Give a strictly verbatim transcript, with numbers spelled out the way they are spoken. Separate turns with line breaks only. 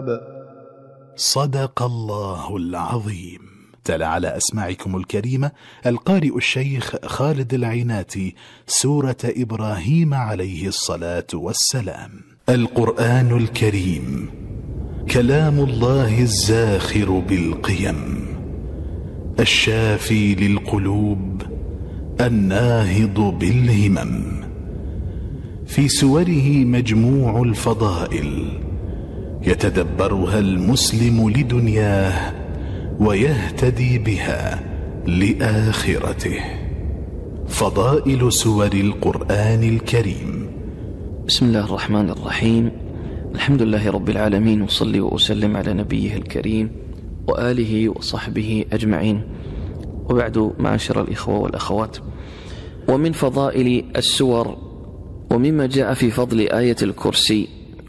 الوهاب.
صدق الله العظيم. تلا على أسماعكم الكريمة القارئ الشيخ خالد العيناتي سورة إبراهيم عليه الصلاة والسلام. القرآن الكريم كلام الله الزاخر بالقيم، الشافي للقلوب، الناهض بالهمم. في سوره مجموع الفضائل يتدبرها المسلم لدنياه ويهتدي بها لآخرته. فضائل سور القرآن الكريم.
بسم الله الرحمن الرحيم. الحمد لله رب العالمين، وصلي وأسلم على نبيه الكريم وآله وصحبه أجمعين، وبعد، معاشر الإخوة والأخوات، ومن فضائل السور ومما جاء في فضل آية الكرسي